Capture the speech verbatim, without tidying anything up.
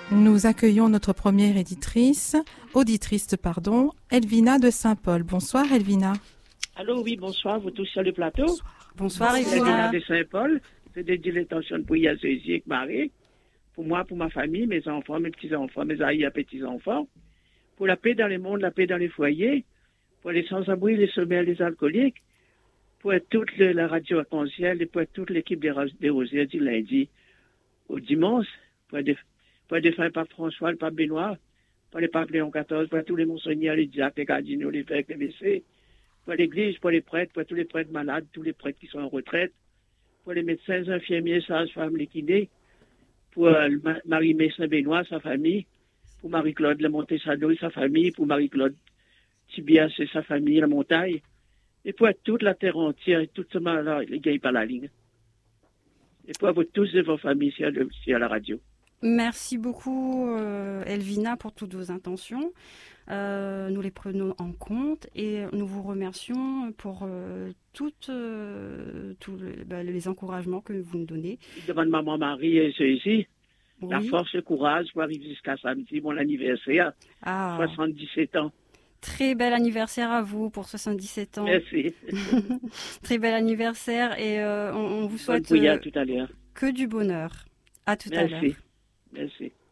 Nous accueillons notre première éditrice, auditrice, pardon, Elvina de Saint-Paul. Bonsoir Elvina. Allô, oui, bonsoir, vous tous sur le plateau. Bonsoir, Bonsoir Elvina Elvina. de Saint-Paul. C'est dédié l'intention pour y associer avec Marie, pour moi, pour ma famille, mes enfants, mes petits-enfants, mes arrière-petits-enfants, pour la paix dans le monde, la paix dans les foyers, pour les sans-abri, les sommaires, les alcooliques, pour toute le- la radio arc-en-ciel et pour toute l'équipe des, Ros- des Rosiers du lundi au dimanche, pour les, pour les défunts Pape François, le Pape Benoît, pour les Papes Léon quatorze, pour tous les monseigneurs, les diacres, les cardinaux, les évêques, les médecins, pour l'église, pour les prêtres, pour tous les prêtres malades, tous les prêtres qui sont en retraite, pour les médecins, les infirmiers, sages-femmes, les kinés, pour euh, le Ma- Marie-Mé Saint-Benoît, sa famille, pour Marie-Claude Le Montesado et sa famille, pour Marie-Claude Tibias et sa famille, la montagne, et pour toute la terre entière, et tout ce mal-là, les gars par la ligne. Et pour vous tous et vos familles ici à, le- ici à la radio. Merci beaucoup euh, Elvina pour toutes vos intentions. Euh, nous les prenons en compte et nous vous remercions pour euh, toutes, euh, tous le- bah, les encouragements que vous nous donnez. Je demande maman Marie et ceux ici, la Oui. force et le courage pour arriver jusqu'à samedi, mon anniversaire, Ah, soixante-dix-sept ans. très bel anniversaire à vous pour soixante-dix-sept ans. Merci. Très bel anniversaire et euh, on, on vous Bonne souhaite prière euh, tout à l'heure. que du bonheur. À tout à l'heure. Merci. Merci.